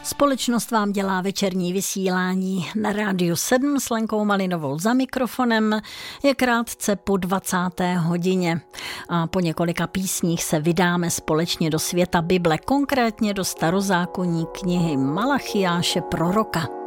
Společnost vám dělá večerní vysílání na Rádiu 7 s Lenkou Malinovou za mikrofonem. Je krátce po 20. hodině a po několika písních se vydáme společně do světa Bible, konkrétně do starozákonní knihy Malachiáše proroka.